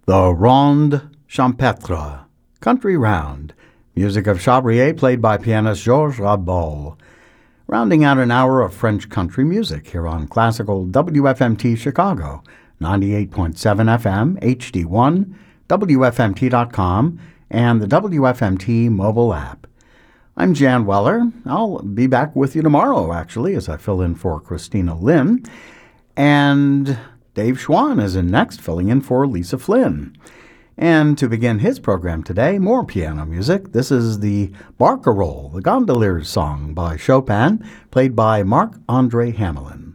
The Ronde Champêtre, Country Round, music of Chabrier played by pianist Georges Rabol. Rounding out an hour of French country music here on classical WFMT Chicago, 98.7 FM, HD1, WFMT.com, and the WFMT mobile app. I'm Jan Weller. I'll be back with you tomorrow, actually, as I fill in for Christina Lynn. And Dave Schwann is in next, filling in for Lisa Flynn. And to begin his program today, more piano music. This is the Barcarolle, the Gondoliers song by Chopin, played by Marc-André Hamelin.